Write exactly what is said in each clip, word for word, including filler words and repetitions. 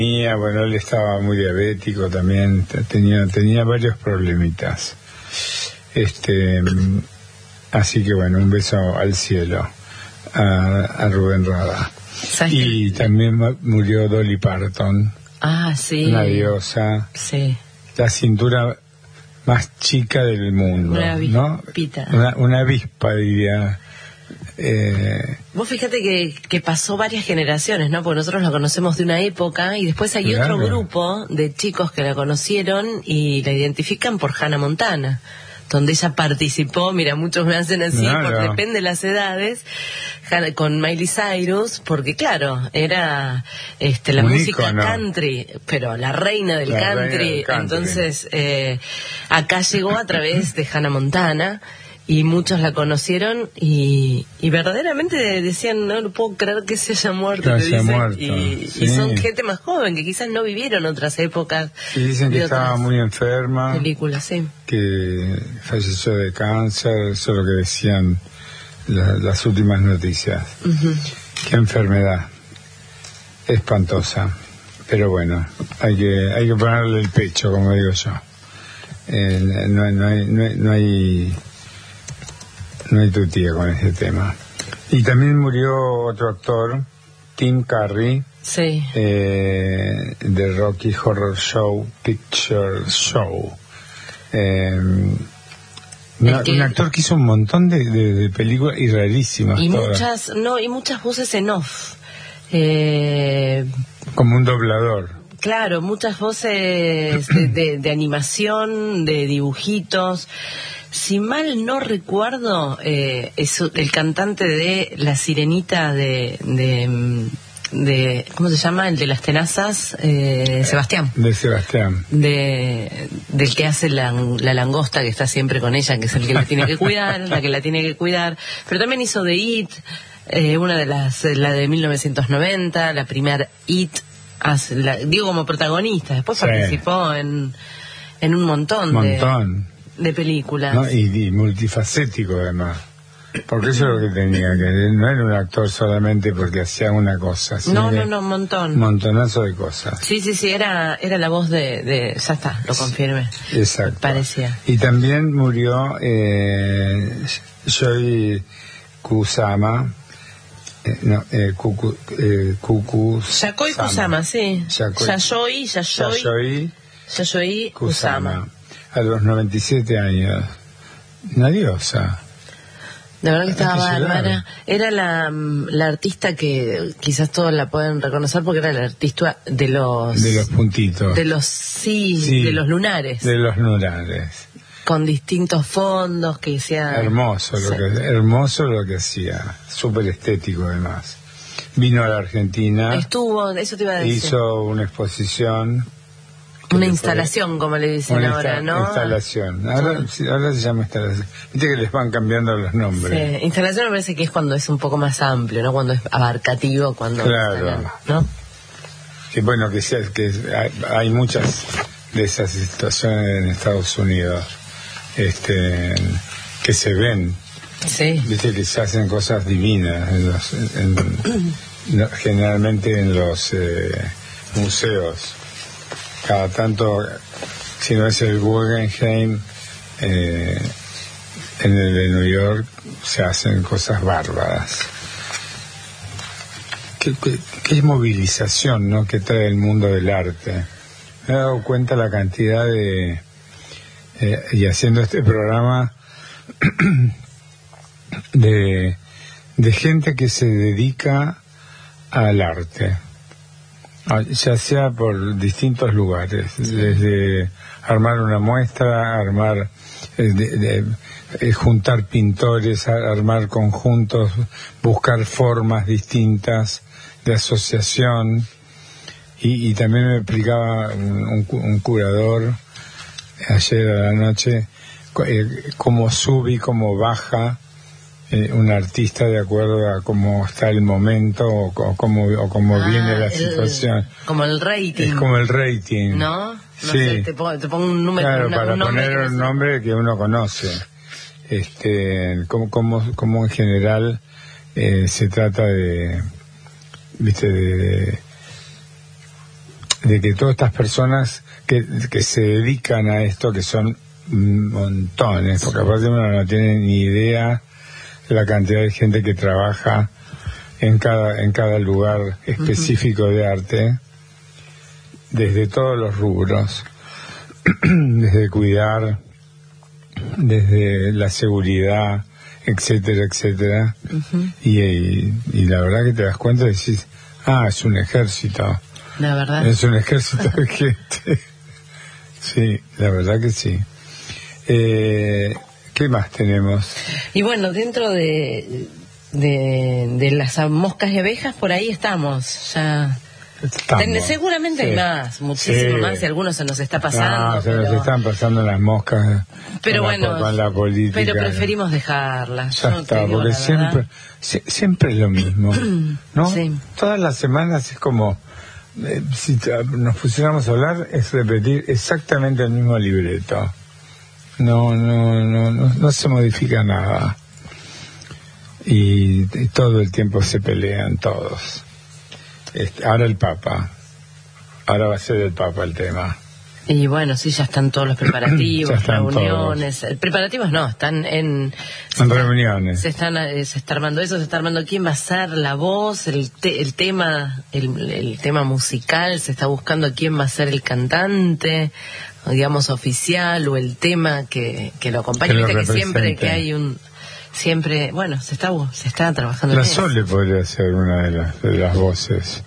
Bueno, él estaba muy diabético también, tenía tenía varios problemitas. Este, así que bueno, un beso al cielo a, a Rubén Rada. Y también murió Dolly Parton. Ah, sí. Una diosa. Sí. La cintura más chica del mundo, una ¿no? Una, una avispa, diría. Eh... Vos fíjate que, que pasó varias generaciones, ¿no? Porque nosotros la conocemos de una época y después hay claro. otro grupo de chicos que la conocieron y la identifican por Hannah Montana, donde ella participó. Mira, muchos me hacen así, claro. porque depende de las edades, con Miley Cyrus, porque claro, era este la Un música icono. country, pero la reina del, la country. Reina del country. Entonces, eh, acá llegó a través de Hannah Montana. Y muchos la conocieron y, y verdaderamente decían, no, no puedo creer que se haya muerto, que te haya dicen. muerto. Y, Sí. y son gente más joven que quizás no vivieron otras épocas. Y dicen que estaba muy enferma. Películas, sí. Que falleció de cáncer, eso es lo que decían la, las últimas noticias. Uh-huh. Qué enfermedad espantosa. Pero bueno, hay que hay que ponerle el pecho, como digo yo. Eh, no, no hay... No hay, no hay No hay tu tía con ese tema. Y también murió otro actor, Tim Curry, sí. eh, de Rocky Horror Show Picture Show. Eh, una, que... Un actor que hizo un montón de, de, de películas y rarísimas. Y todas. muchas, no, y muchas voces en off. Eh... Como un doblador. Claro, muchas voces de, de, de animación, de dibujitos. Si mal no recuerdo, eh, es el cantante de La Sirenita de, de, de ¿cómo se llama? El de las tenazas, eh, Sebastián. De Sebastián. De, del que hace la, la langosta, que está siempre con ella, que es el que la tiene que cuidar, la que la tiene que cuidar. Pero también hizo de It, eh, una de las, la de mil novecientos noventa, la primera It, la, digo como protagonista. Después sí. participó en, en un montón, montón. de... de películas. ¿No? Y, y multifacético además, porque eso es lo que tenía, que no era un actor solamente porque hacía una cosa, no, no, no, un montón, montonazo de cosas. Sí, sí, sí, era era la voz de, de ya está, lo confirmé. Exacto. Parecía. Y también murió eh, Yoi Kusama, eh, no, eh, Kuku, eh, Kuku Yayoi Kusama, sí. Yayoi, Yayoi, Yayoi, Yayoi Kusama. A los noventa y siete años. Una diosa. De verdad que estaba bárbara. Era la, la artista que quizás todos la pueden reconocer porque era la artista de los... De los puntitos. De los, sí, sí de los lunares. De los lunares. Con distintos fondos que hacía... Hermoso lo, sí. que, hermoso lo que hacía. Súper estético además. Vino a la Argentina. Estuvo, eso te iba a decir. Hizo una exposición... Una instalación, como le dicen una ahora, ¿no? Instalación. Ahora, sí, ahora se llama instalación. Viste que les van cambiando los nombres. Sí, instalación me parece que es cuando es un poco más amplio, ¿no? Cuando es abarcativo, cuando... Claro. ¿No? Que bueno, que, sea, que hay, hay muchas de esas situaciones en Estados Unidos este, que se ven. Sí. Viste que se hacen cosas divinas, en los, en, en, generalmente en los eh, museos. Cada tanto, si no es el Guggenheim, eh, en el de New York se hacen cosas bárbaras. Qué, qué, qué movilización, ¿no?, que trae el mundo del arte. Me he dado cuenta la cantidad de... Eh, y haciendo este programa, de, de gente que se dedica al arte. Ya sea por distintos lugares, desde armar una muestra, armar, eh, de, de, eh, juntar pintores, armar conjuntos, buscar formas distintas de asociación. Y, y también me explicaba un, un curador ayer a la noche eh, cómo sube y cómo baja Eh, un artista de acuerdo a cómo está el momento o, o cómo, o cómo ah, viene la el, situación. Como el rating. Es como el rating. ¿No? No sí. sé, te pongo, te pongo un número. Claro, una, para un nombre poner un nombre que uno conoce. Este, como, como, como en general eh, se trata de, viste, de, de que todas estas personas que, que se dedican a esto, que son montones, porque aparte uno no tiene ni idea la cantidad de gente que trabaja en cada en cada lugar específico uh-huh. de arte, desde todos los rubros, desde cuidar, desde la seguridad, etcétera, etcétera, uh-huh. y, y, y la verdad que te das cuenta y decís, ah, es un ejército. La verdad. Es un ejército de gente. Sí, la verdad que sí. Eh, ¿Qué más tenemos? Y bueno, dentro de, de, de las moscas y abejas, por ahí estamos, ya... Ten, seguramente sí. hay más, muchísimo sí. más, y algunos se nos está pasando. No, se pero... nos están pasando las moscas pero con, bueno, la, con la política. Pero preferimos dejarlas. Ya Yo está, digo, porque siempre, si, siempre es lo mismo, ¿no? Sí. Todas las semanas es como, eh, si nos pusiéramos a hablar, es repetir exactamente el mismo libreto. No, no, no, no, no se modifica nada. Y, y todo el tiempo se pelean todos. Este, ahora el Papa. Ahora va a ser el Papa el tema. Y bueno, sí, ya están todos los preparativos, están reuniones. Todos. Preparativos no, están en... En reuniones. Se, están, se está armando eso, se está armando quién va a ser la voz, el, te, el tema el, el tema musical, se está buscando quién va a ser el cantante, digamos, oficial, o el tema que, que lo acompañe. Que, que siempre que hay un... Siempre, bueno, se está se está trabajando. La Sole podría ser una de las, de las voces.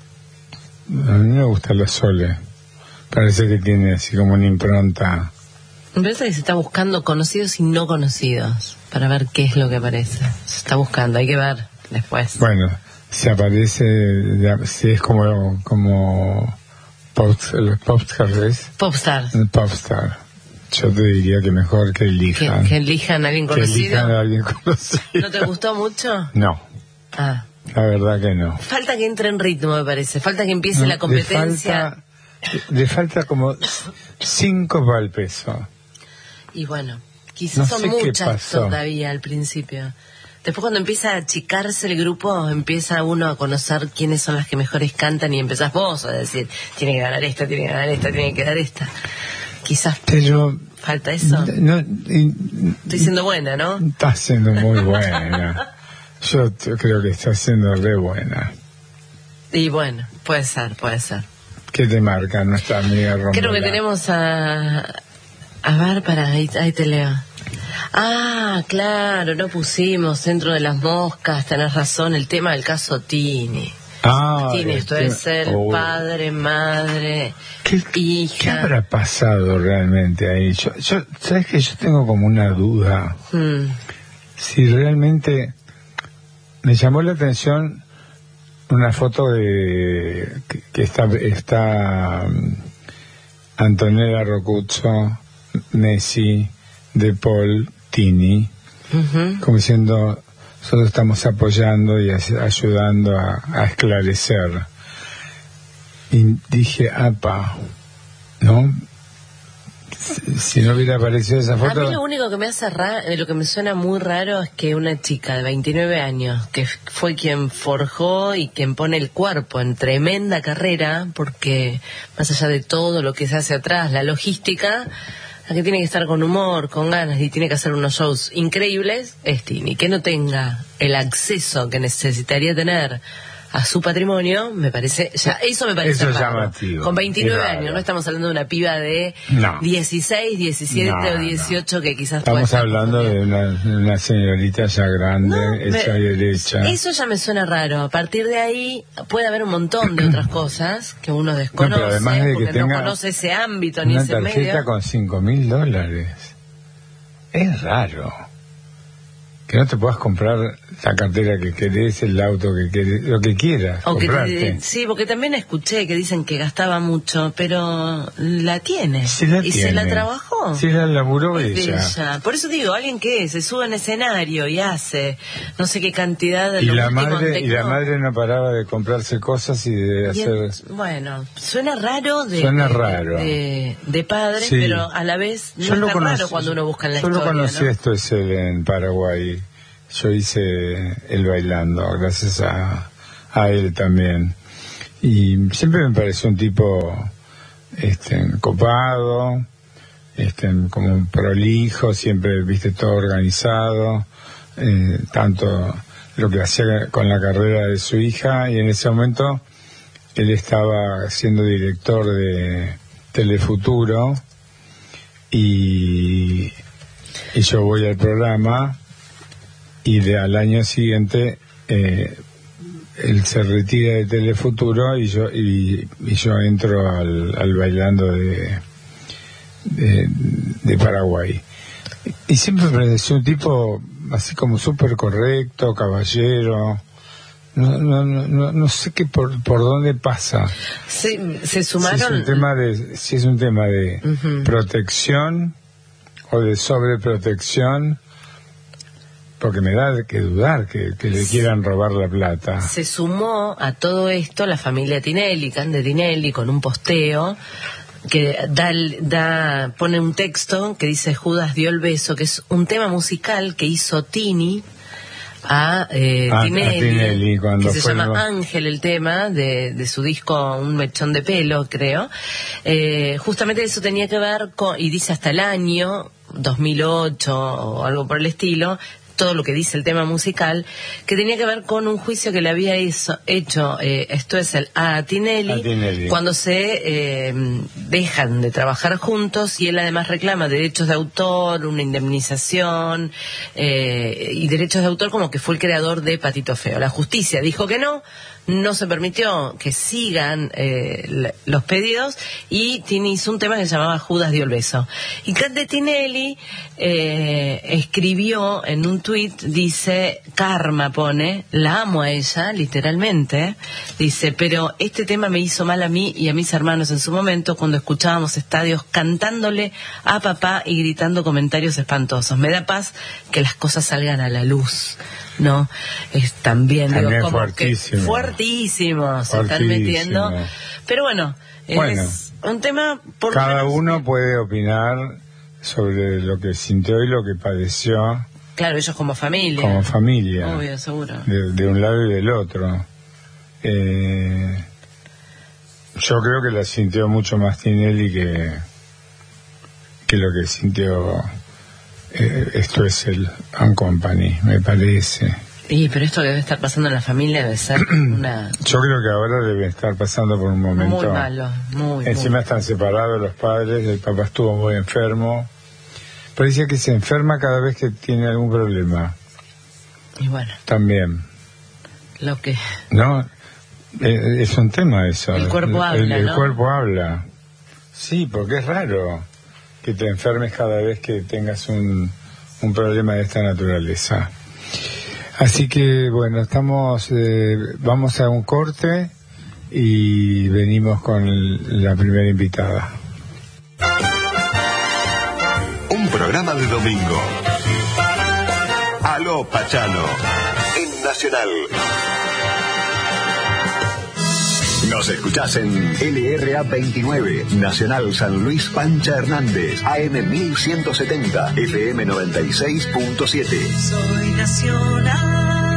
A mí me gusta la Sole. Parece que tiene así como una impronta. Me parece que se está buscando conocidos y no conocidos para ver qué es lo que aparece. Se está buscando, hay que ver después. Bueno, si aparece, si es como como pop, popstar, ¿ves? Popstar. Popstar. Yo te diría que mejor que elijan. ¿Que, que elijan a alguien conocido? Que elijan a alguien conocido. ¿No te gustó mucho? No. Ah. La verdad que no. Falta que entre en ritmo, me parece. Falta que empiece no, la competencia. Le falta, le falta como cinco para el peso. Y bueno, quizás no son muchas todavía al principio. Después cuando empieza a achicarse el grupo, empieza uno a conocer quiénes son las que mejores cantan y empezás vos a decir, tiene que ganar esta, tiene que ganar esta, tiene que ganar esta. Quizás pero falta eso. No, y, estoy siendo buena, ¿no? Está siendo muy buena. Yo creo que está siendo re buena. Y bueno, puede ser, puede ser. ¿Qué te marca nuestra amiga Romola? Creo que tenemos a... A ver, para, ahí, ahí te leo. Ah, claro, no pusimos dentro de las moscas, tenés razón, el tema del caso Tini. Ah, Tini, esto este, es ser oh. padre, madre, ¿Qué, hija. ¿Qué habrá pasado realmente ahí? Yo, yo, ¿sabes que yo tengo como una duda? Hmm. Si realmente me llamó la atención una foto de que, que está está um, Antonella Roccuzzo, Messi, De Paul, Tini, uh-huh. como diciendo, nosotros estamos apoyando y ayudando a, a esclarecer. Y dije, apa, ¿no? Si, si no hubiera aparecido esa foto... A mí lo único que me hace raro, lo que me suena muy raro es que una chica de veintinueve años, que fue quien forjó y quien pone el cuerpo en tremenda carrera, porque más allá de todo lo que se hace atrás, la logística... La que tiene que estar con humor, con ganas y tiene que hacer unos shows increíbles es Tini. Que no tenga el acceso que necesitaría tener a su patrimonio, me parece, ya, eso me parece eso raro. Llamativo. Con veintinueve años, no estamos hablando de una piba de no. dieciséis, diecisiete no, o dieciocho no. que quizás estamos hablando de una, de una señorita ya grande, no, hecha y derecha. Eso ya me suena raro. A partir de ahí puede haber un montón de otras cosas que uno desconoce, no, pero además de que porque no conoce ese ámbito ni ese medio. Una tarjeta con cinco mil dólares. Es raro. Que no te puedas comprar la cartera que querés, el auto que querés, lo que quieras. O que te, sí, porque también escuché que dicen que gastaba mucho, pero la tiene. Se la y tiene. se la trabajó. Se la laburó ella. ella. Por eso digo, alguien que se sube en escenario y hace no sé qué cantidad de... Y, la madre, y la madre no paraba de comprarse cosas y de y hacer... El, bueno, suena raro de, suena de, raro. de, de padre, sí. Pero a la vez no yo es lo tan conocí, raro cuando uno busca en la yo historia. Yo lo conocí, ¿no? Esto es él en Paraguay. Yo hice el bailando, gracias a, a él también. y siempre me pareció un tipo este, copado, este, como un prolijo, siempre, viste, todo organizado, eh, tanto lo que hacía con la carrera de su hija, y en ese momento él estaba siendo director de Telefuturo, y, y yo voy al programa, y de, al año siguiente eh, él se retira de Telefuturo y yo y, y yo entro al, al Bailando de, de, de Paraguay. Y siempre me pareció un tipo así como súper correcto, caballero. No, no, no, no sé qué por, por dónde pasa. Se, se sumaron. Si es un tema de, si es un tema de uh-huh. protección o de sobreprotección, porque me da que dudar que, que le quieran robar la plata. Se sumó a todo esto la familia Tinelli, Cande Tinelli, con un posteo que da, da pone un texto que dice Judas dio el beso, que es un tema musical que hizo Tini a, eh, a, Tinelli, a Tinelli cuando que se fue llama el... Ángel, el tema de, de su disco Un mechón de pelo, creo. Eh, justamente eso tenía que ver con, y dice hasta el año dos mil ocho o algo por el estilo, todo lo que dice el tema musical, que tenía que ver con un juicio que le había hizo, hecho eh, esto es el a Tinelli, a Tinelli cuando se eh, dejan de trabajar juntos, y él además reclama derechos de autor, una indemnización eh, y derechos de autor, como que fue el creador de Patito Feo. La justicia dijo que no, no se permitió que sigan eh, los pedidos, y Tini hizo un tema que se llamaba Judas dio el beso. Y Cande Tinelli eh, escribió en un tuit, dice, karma pone, la amo a ella, literalmente, dice, pero este tema me hizo mal a mí y a mis hermanos en su momento, cuando escuchábamos estadios cantándole a papá y gritando comentarios espantosos. Me da paz que las cosas salgan a la luz. No, es también, también digo, como fuertísimo. que fuertísimo se están metiendo, pero bueno, bueno, es un tema por cada menos, uno puede opinar sobre lo que sintió y lo que padeció. Claro, ellos como familia. Como familia. Obvio, seguro. De, de un lado y del otro. Eh, yo creo que la sintió mucho más Tinelli que, que lo que sintió... Eh, esto es el And Company, me parece. Y pero esto que debe estar pasando en la familia debe ser una... Yo creo que ahora debe estar pasando por un momento... Muy malo, muy Encima muy. Están separados los padres, el papá estuvo muy enfermo. Parecía que se enferma cada vez que tiene algún problema. Y bueno. También. Lo que... No, eh, es un tema eso. El cuerpo habla, el, el ¿no? cuerpo habla. Sí, porque es raro que te enfermes cada vez que tengas un, un problema de esta naturaleza. Así que, bueno, estamos, eh, vamos a un corte y venimos con el, la primera invitada. Un programa de domingo. Aló Pachano, en Nacional. Nos escuchás en L R A veintinueve, Nacional San Luis Pancha Hernández, A M mil ciento setenta, F M noventa y seis punto siete. Soy Nacional.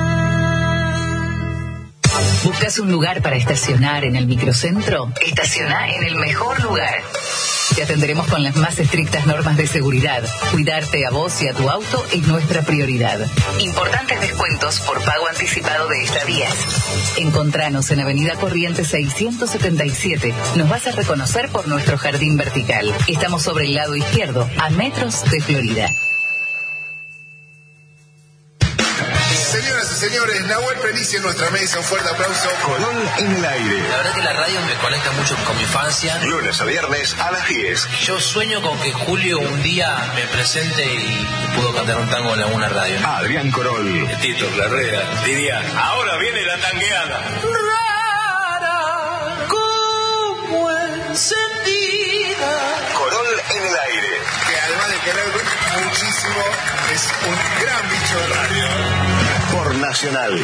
¿Buscas un lugar para estacionar en el microcentro? Estaciona en el mejor lugar. Te atenderemos con las más estrictas normas de seguridad. Cuidarte a vos y a tu auto es nuestra prioridad. Importantes descuentos por pago anticipado de estadías. Encontranos en Avenida Corrientes seiscientos setenta y siete. Nos vas a reconocer por nuestro jardín vertical. Estamos sobre el lado izquierdo, a metros de Florida. Señoras y señores, Nahuel Penici en nuestra mesa, un fuerte aplauso. Colón en el aire. La verdad que la radio me conecta mucho con mi infancia. Lunes a viernes a las diez. Yo sueño con que Julio un día me presente y puedo cantar un tango en alguna radio. Adrián Corol. Tito Larrea diría, ahora viene la tangueada. Rara como encendida. Corol en el aire. Que además de querer muchísimo, es un gran bicho de radio. Por Nacional.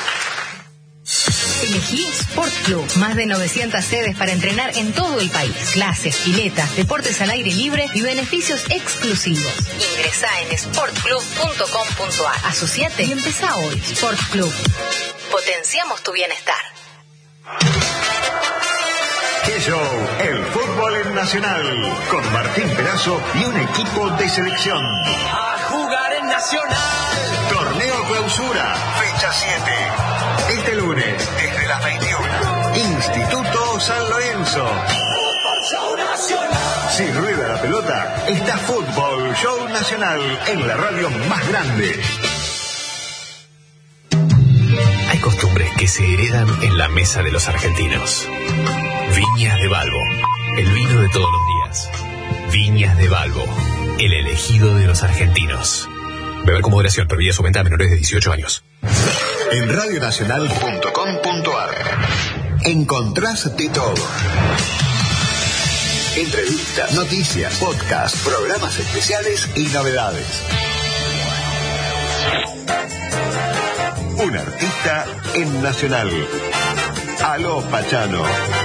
Elegí Sport Club. Más de novecientas sedes para entrenar en todo el país. Clases, piletas, deportes al aire libre y beneficios exclusivos. Ingresá en sport club punto com punto a r. Asociate y empezá hoy. Sport Club. Potenciamos tu bienestar. Show El Fútbol en Nacional, con Martín Perazo y un equipo de selección. A jugar en Nacional. Torneo Clausura, fecha siete. Este lunes, desde las veintiuna. Instituto San Lorenzo. Fútbol Show Nacional. Si rueda la pelota, está Fútbol Show Nacional en la radio más grande. Hay costumbres que se heredan en la mesa de los argentinos. Viñas de Balbo, el vino de todos los días. Viñas de Balbo, el elegido de los argentinos. Beber con moderación, prohibida su venta a menores de dieciocho años. En radionacional punto com punto a r encontrás de todo. Entrevistas, noticias, podcasts, programas especiales y novedades. Un artista en Nacional. Aló, Pachano.